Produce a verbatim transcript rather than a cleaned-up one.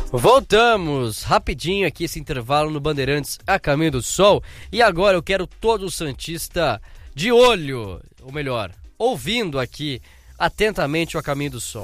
Voltamos rapidinho aqui esse intervalo no Bandeirantes a Caminho do Sol. E agora eu quero todo o santista de olho, ou melhor, ouvindo aqui atentamente o A Caminho do Sol.